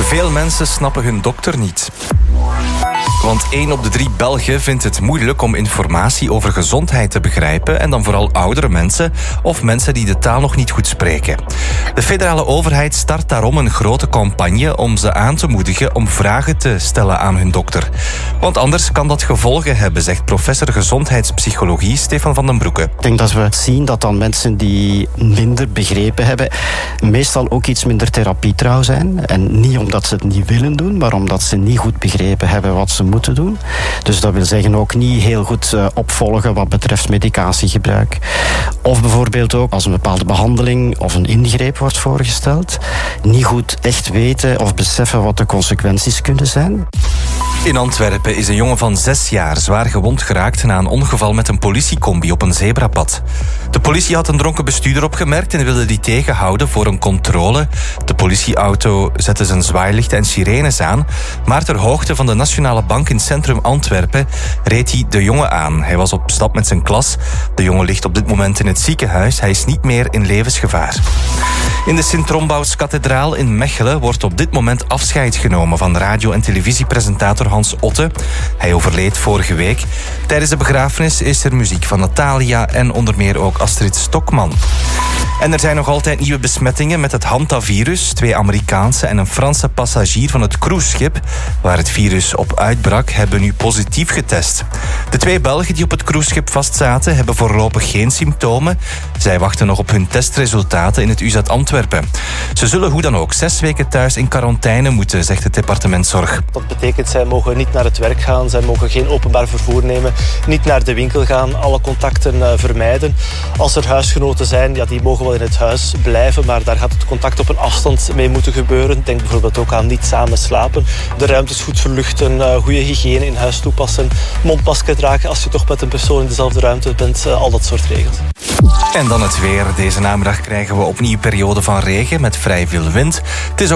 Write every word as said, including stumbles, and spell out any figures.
Veel mensen snappen hun dokter niet. Want één op de drie Belgen vindt het moeilijk om informatie over gezondheid te begrijpen en dan vooral oudere mensen of mensen die de taal nog niet goed spreken. De federale overheid start daarom een grote campagne om ze aan te moedigen om vragen te stellen aan hun dokter. Want anders kan dat gevolgen hebben, zegt professor gezondheidspsychologie Stefan van den Broeke. Ik denk dat we zien dat dan mensen die minder begrepen hebben, meestal ook iets minder therapietrouw zijn. En niet omdat ze het niet willen doen, maar omdat ze niet goed begrepen hebben wat ze moeten doen. Dus dat wil zeggen ook niet heel goed uh, opvolgen wat betreft medicatiegebruik. Of bijvoorbeeld ook als een bepaalde behandeling of een ingreep wordt voorgesteld, niet goed echt weten of beseffen wat de consequenties kunnen zijn. In Antwerpen is een jongen van zes jaar zwaar gewond geraakt na een ongeval met een politiecombi op een zebrapad. De politie had een dronken bestuurder opgemerkt en wilde die tegenhouden voor een controle. De politieauto zette zijn zwaailichten en sirenes aan, maar ter hoogte van de Nationale Bank in centrum Antwerpen reed hij de jongen aan. Hij was op stap met zijn klas. De jongen ligt op dit moment in het ziekenhuis. Hij is niet meer in levensgevaar. In de Sint-Trombouts-kathedraal in Mechelen wordt op dit moment afscheid genomen van radio- en televisiepresentator Hans Otte. Hij overleed vorige week. Tijdens de begrafenis is er muziek van Natalia en onder meer ook Astrid Stokman. En er zijn nog altijd nieuwe besmettingen met het hantavirus. Twee Amerikaanse en een Franse passagier van het cruiseschip waar het virus op uitbrak, hebben nu positief getest. De twee Belgen die op het cruiseschip vastzaten hebben voorlopig geen symptomen. Zij wachten nog op hun testresultaten in het U Z Antwerpen. Ze zullen hoe dan ook zes weken thuis in quarantaine moeten, zegt het departement Zorg. Dat betekent, zij mogen niet naar het werk gaan, zij mogen geen openbaar vervoer nemen, niet naar de winkel gaan, alle contacten uh, vermijden. Als er huisgenoten zijn, ja, die mogen wel in het huis blijven, maar daar gaat het contact op een afstand mee moeten gebeuren. Denk bijvoorbeeld ook aan niet samen slapen, de ruimtes goed verluchten, uh, goede hygiëne in huis toepassen, mondmasker dragen als je toch met een persoon in dezelfde ruimte bent, uh, al dat soort regels. En dan het weer. Deze namiddag krijgen we opnieuw periode van regen met vrij veel wind. Het is ook